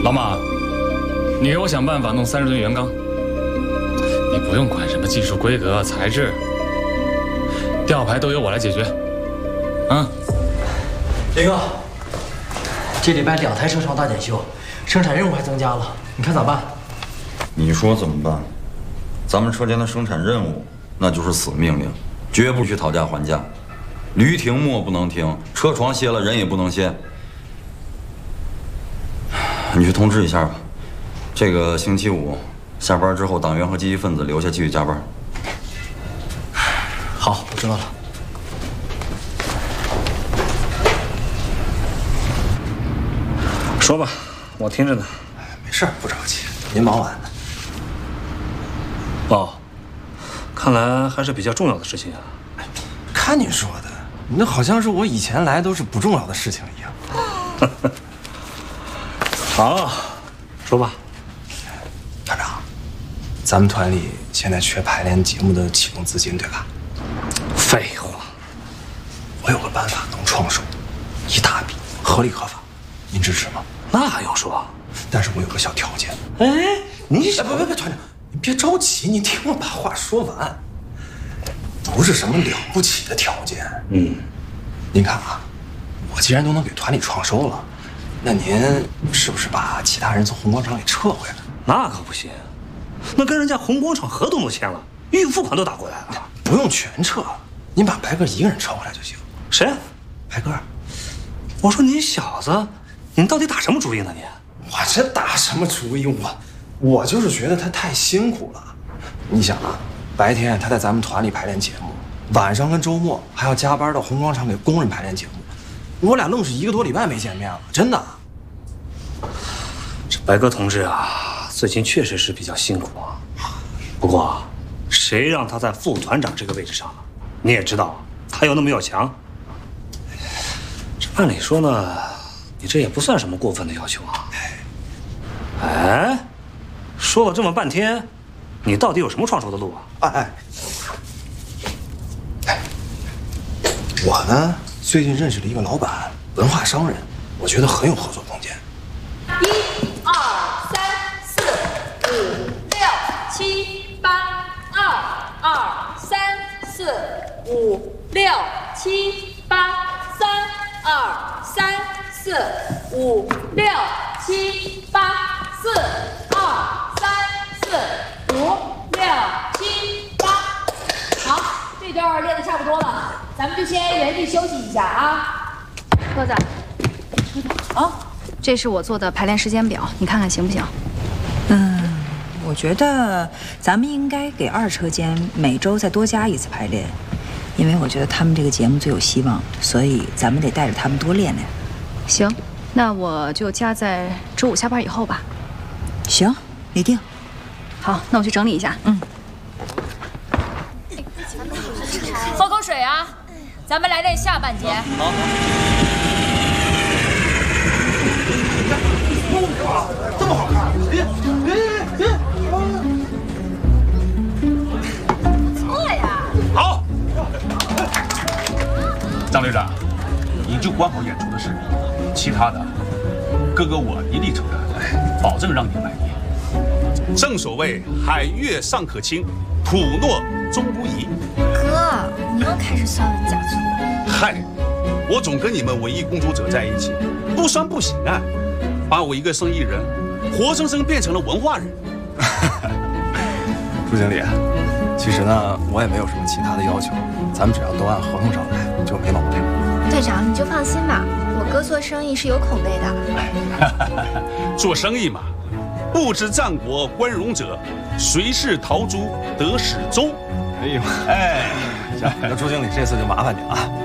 老马，你给我想办法弄30吨原钢。你不用管什么技术规格、材质，吊牌都由我来解决。啊， 林哥，这礼拜2台车厂大检修，生产任务还增加了，你看咋办？ 你说怎么办？咱们车间的生产任务那就是死命令，绝不许讨价还价。驴停磨不能停，车床卸了人也不能歇。你去通知一下吧，这个星期5下班之后，党员和积极分子留下继续加班。 好，我知道了。 说吧，我听着呢。 没事，不着急，您忙完呢。 哦，看来还是比较重要的事情啊。 看您说的，那好像是我以前来都是不重要的事情一样。 好，说吧。 团长，咱们团里现在缺排练节目的启动资金，对吧？ 废话， 我有个办法能创收，一大笔，合理合法，您支持吗？ 那还用说？ 但是我有个小条件。 哎，你不，团长，你别着急，你听我把话说完。不是什么了不起的条件。您看啊，我既然都能给团里创收了，那您是不是把其他人从红光厂给撤回来？ 那可不行，那跟人家红光厂合同都签了，预付款都打过来了。 不用全撤，您把白鸽一个人撤回来就行。 谁？ 白鸽。 我说你小子，你到底打什么主意呢你？ 我这打什么主意？我就是觉得他太辛苦了。你想啊，白天他在咱们团里排练节目，晚上跟周末还要加班到红光厂给工人排练节目。我俩愣是1个多礼拜没见面了，真的。 这白鸽同志啊，最近确实是比较辛苦啊。不过，谁让他在副团长这个位置上了？你也知道，他又那么要强。这按理说呢，你这也不算什么过分的要求啊。哎，说了这么半天，你到底有什么创收的路啊？ 我呢最近认识了一个老板，文化商人，我觉得很有合作空间。 1、2、3、4、5、6、7、8，2、2、3、4、5、6、7、8，3、2、3、4、5、6、7、8，4、2、3、4、5、6、7、8。好，这段练得差不多了，咱们就先原地休息一下啊。 鸽子， 啊， 这是我做的排练时间表，你看看行不行？ 我觉得咱们应该给2车间每周再多加1次排练，因为我觉得他们这个节目最有希望，所以咱们得带着他们多练练。 行，那我就加在周5下班以后吧。 行，你定。 好，那我去整理一下。 喝口水啊，咱们来练下半节。 好。 这么好看，别！ 错呀。 好，张队长，你就管好演出的事，其他的，哥哥我一力承担，保证让你满意。正所谓海月尚可亲，土诺终不移。 哥，你又开始酸人家醋。 嗨，我总跟你们文艺工作者在一起，不酸不行啊！把我一个生意人，活生生变成了文化人。 朱经理，其实呢，我也没有什么其他的要求，咱们只要都按合同上来，就没毛病。 队长，你就放心吧，我哥做生意是有口碑的。 做生意嘛，不知战国关荣者，谁是陶朱得始终。 哎呦，行，那朱经理这次就麻烦你了啊。